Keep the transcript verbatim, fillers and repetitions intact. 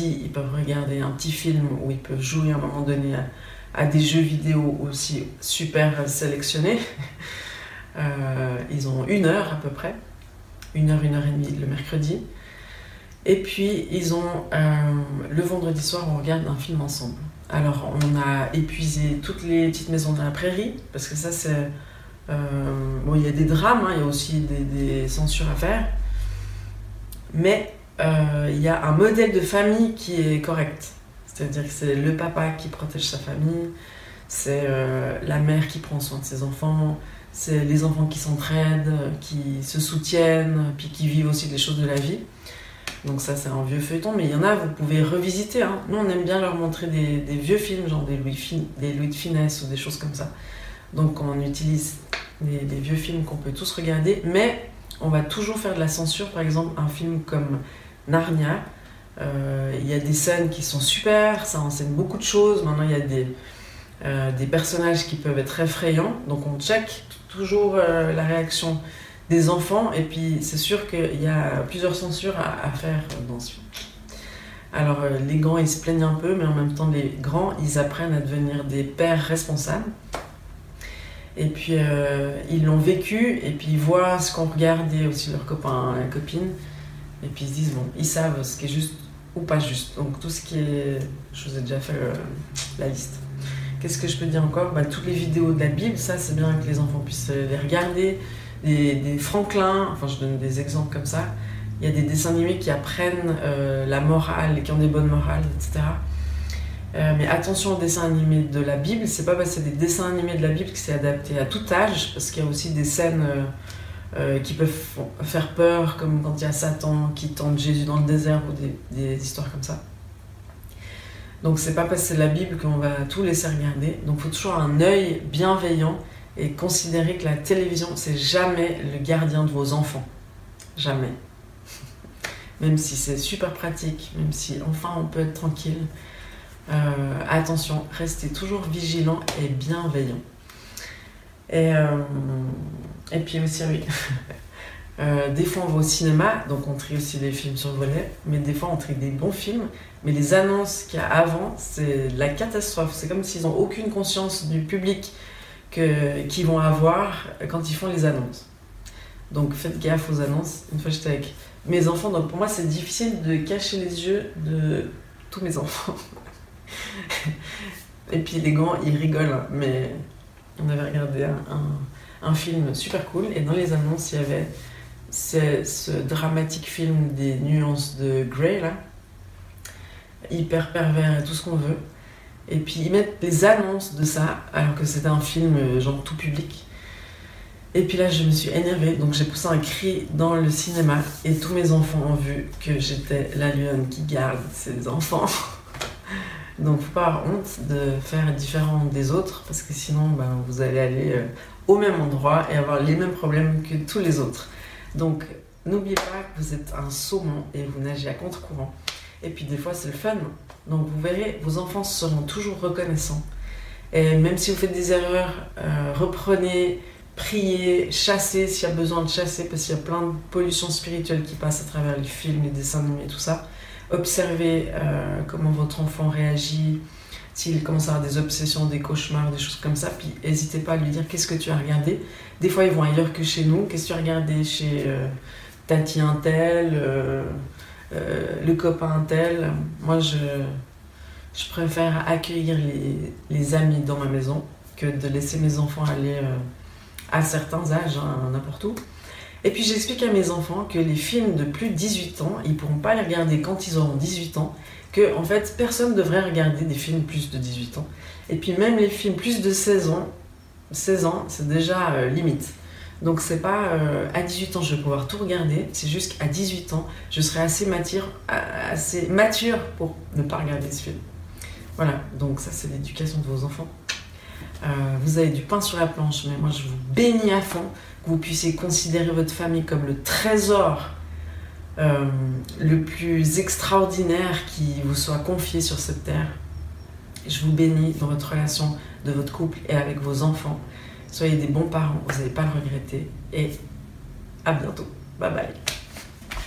mercredi, ils peuvent regarder un petit film où ils peuvent jouer à un moment donné à, à des jeux vidéo aussi super sélectionnés. euh, ils ont une heure à peu près, une heure, une heure et demie le mercredi. Et puis ils ont euh, le vendredi soir, on regarde un film ensemble. Alors on a épuisé toutes les petites maisons de la prairie, parce que ça c'est... Euh, bon, il y a des drames, hein, il y a aussi des, des censures à faire. Mais euh, il y a un modèle de famille qui est correct. C'est-à-dire que c'est le papa qui protège sa famille, c'est euh, la mère qui prend soin de ses enfants, c'est les enfants qui s'entraident, qui se soutiennent, puis qui vivent aussi les choses de la vie. Donc ça, c'est un vieux feuilleton, mais il y en a, vous pouvez revisiter. Hein. Nous, on aime bien leur montrer des, des vieux films, genre des Louis, fin, des Louis de Funès ou des choses comme ça. Donc on utilise des, des vieux films qu'on peut tous regarder, mais on va toujours faire de la censure. Par exemple, un film comme Narnia, euh, il y a des scènes qui sont super, ça enseigne beaucoup de choses. Maintenant, il y a des, euh, des personnages qui peuvent être effrayants, donc on check toujours euh, la réaction des enfants, et puis c'est sûr qu'il y a plusieurs censures à, à faire dans ce film. Alors euh, les grands ils se plaignent un peu, mais en même temps les grands ils apprennent à devenir des pères responsables. Et puis euh, ils l'ont vécu, et puis ils voient ce qu'ont regardé aussi leurs copains et copines, et puis ils se disent bon, ils savent ce qui est juste ou pas juste. Donc tout ce qui est, je vous ai déjà fait euh, la liste. Qu'est-ce que je peux dire encore? Bah, toutes les vidéos de la Bible, ça c'est bien que les enfants puissent les regarder. Des, des Franklin, enfin je donne des exemples comme ça. Il y a des dessins animés qui apprennent euh, la morale et qui ont des bonnes morales, et cetera. Euh, mais attention aux dessins animés de la Bible, c'est pas parce que c'est des dessins animés de la Bible que c'est adapté à tout âge, parce qu'il y a aussi des scènes euh, euh, qui peuvent faire peur, comme quand il y a Satan qui tente Jésus dans le désert ou des, des histoires comme ça. Donc c'est pas parce que c'est la Bible qu'on va tout laisser regarder. Donc il faut toujours un œil bienveillant et considérer que la télévision, c'est jamais le gardien de vos enfants. Jamais. Même si c'est super pratique, même si enfin on peut être tranquille. Euh, attention, restez toujours vigilant et bienveillant. Et, euh, et puis aussi, oui. euh, des fois on va au cinéma, donc on trie aussi des films sur le volet, mais des fois on trie des bons films, mais les annonces qu'il y a avant, c'est la catastrophe. C'est comme s'ils n'ont aucune conscience du public Que, qu'ils vont avoir quand ils font les annonces. Donc faites gaffe aux annonces. Une fois j'étais avec mes enfants, donc pour moi c'est difficile de cacher les yeux de tous mes enfants. Et puis les grands ils rigolent, mais on avait regardé un, un, un film super cool, et dans les annonces il y avait ce, ce dramatique film des nuances de Grey là, hyper pervers et tout ce qu'on veut. Et puis ils mettent les annonces de ça, alors que c'était un film genre tout public. Et puis là je me suis énervée, donc j'ai poussé un cri dans le cinéma, et tous mes enfants ont vu que j'étais la lionne qui garde ses enfants. Donc faut pas avoir honte de faire différent des autres, parce que sinon ben, vous allez aller euh, au même endroit et avoir les mêmes problèmes que tous les autres. Donc n'oubliez pas que vous êtes un saumon et vous nagez à contre-courant. Et puis des fois c'est le fun, donc vous verrez, vos enfants seront toujours reconnaissants. Et même si vous faites des erreurs, euh, reprenez, priez, chassez s'il y a besoin de chasser, parce qu'il y a plein de pollutions spirituelles qui passent à travers les films, les dessins animés, tout ça. Observez euh, comment votre enfant réagit, s'il commence à avoir des obsessions, des cauchemars, des choses comme ça, puis n'hésitez pas à lui dire qu'est-ce que tu as regardé. Des fois ils vont ailleurs que chez nous, qu'est-ce que tu as regardé chez euh, Tati un tel, euh, Euh, le copain tel. Moi je, je préfère accueillir les, les amis dans ma maison que de laisser mes enfants aller euh, à certains âges, hein, n'importe où. Et puis j'explique à mes enfants que les films de plus de dix-huit ans, ils ne pourront pas les regarder quand ils auront dix-huit ans, que en fait personne ne devrait regarder des films plus de dix-huit ans. Et puis même les films plus de seize ans, seize ans c'est déjà euh, limite. Donc c'est pas euh, à dix-huit ans je vais pouvoir tout regarder, c'est juste qu'à dix-huit ans je serai assez mature, assez mature pour ne pas regarder ce film. Voilà, donc ça c'est l'éducation de vos enfants. Euh, vous avez du pain sur la planche, mais moi je vous bénis à fond, que vous puissiez considérer votre famille comme le trésor euh, le plus extraordinaire qui vous soit confié sur cette terre. Je vous bénis dans votre relation de votre couple et avec vos enfants. Soyez des bons parents, vous n'allez pas le regretter. Et à bientôt. Bye bye.